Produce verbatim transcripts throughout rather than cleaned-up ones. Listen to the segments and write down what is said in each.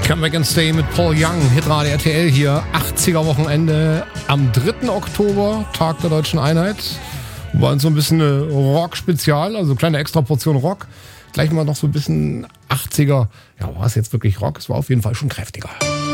Come Back and Stay mit Paul Young, Hitradio R T L hier, achtziger-Wochenende am dritten Oktober, Tag der Deutschen Einheit. War uns so ein bisschen eine Rock-Spezial, also eine kleine extra Portion Rock. Gleich mal noch so ein bisschen achtziger. Ja, war es jetzt wirklich Rock? Es war auf jeden Fall schon kräftiger.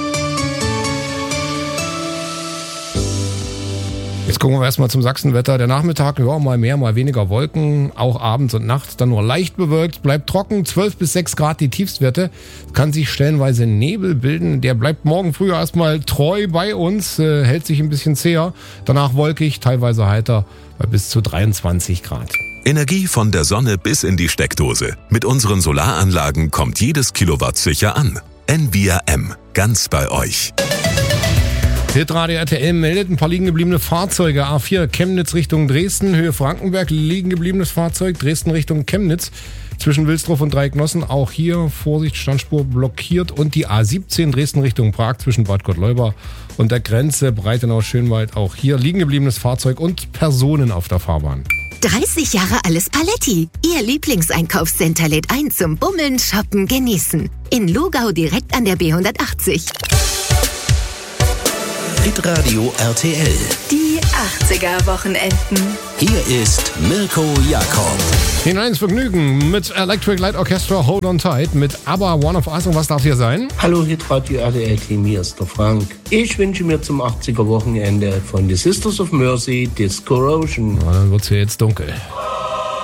Jetzt gucken wir erstmal zum Sachsenwetter. Der Nachmittag, ja, mal mehr, mal weniger Wolken. Auch abends und nachts dann nur leicht bewölkt. Bleibt trocken, zwölf bis sechs Grad die Tiefstwerte. Kann sich stellenweise Nebel bilden. Der bleibt morgen früh erstmal treu bei uns, äh, hält sich ein bisschen zäher. Danach wolkig, teilweise heiter bei bis zu dreiundzwanzig Grad. Energie von der Sonne bis in die Steckdose. Mit unseren Solaranlagen kommt jedes Kilowatt sicher an. N V R M, ganz bei euch. Hitradio R T L meldet ein paar liegen gebliebene Fahrzeuge. A vier Chemnitz Richtung Dresden, Höhe Frankenberg, liegen gebliebenes Fahrzeug. Dresden Richtung Chemnitz, zwischen Wilsdruff und Dreiecknossen. Auch hier Vorsicht, Standspur blockiert. Und die A siebzehn Dresden Richtung Prag, zwischen Bad Gottleuba und der Grenze Breitenau-Schönwald. Auch hier liegen gebliebenes Fahrzeug und Personen auf der Fahrbahn. dreißig Jahre alles Paletti. Ihr Lieblingseinkaufscenter lädt ein zum Bummeln, Shoppen, Genießen. In Lugau direkt an der B hundertachtzig. Hitradio R T L. Die achtziger-Wochenenden. Hier ist Mirko Jakob. Hinein ins Vergnügen mit Electric Light Orchestra Hold on Tight, mit ABBA One of Us. Und was darf hier sein? Hallo Hitradio R T L-Team, hier ist der Frank. Ich wünsche mir zum achtziger-Wochenende von The Sisters of Mercy Disco Ocean. Na, dann wird's hier jetzt dunkel.